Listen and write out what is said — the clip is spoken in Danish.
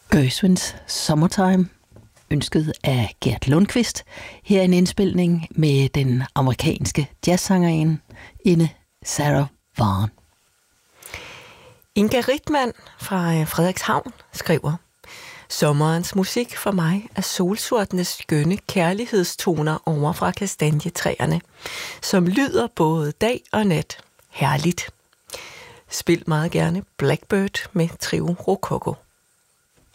Gershwins Summertime, ønsket af Gert Lundqvist. Her er en indspilning med den amerikanske jazzsangerinde Sarah Vaughan. Inga Rittmann fra Frederikshavn skriver: sommerens musik for mig er solsortenes skønne kærlighedstoner over fra kastanjetræerne, som lyder både dag og nat. Herligt. Spil meget gerne Blackbird med Trio Rococo.